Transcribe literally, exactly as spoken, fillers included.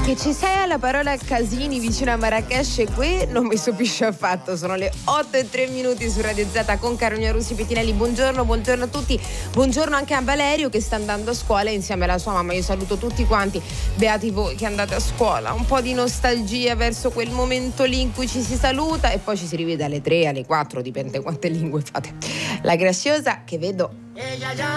Che ci sia la parola casini vicino a Marrakesh, qui non mi stupisce affatto. Sono le otto e tre minuti su Radio Z con Carolina Russi Pettinelli. Buongiorno, buongiorno a tutti. Buongiorno anche a Valerio che sta andando a scuola insieme alla sua mamma. Io saluto tutti quanti, beati voi che andate a scuola. Un po' di nostalgia verso quel momento lì in cui ci si saluta e poi ci si rivede alle tre, alle quattro, dipende quante lingue fate. La Graziosa che vedo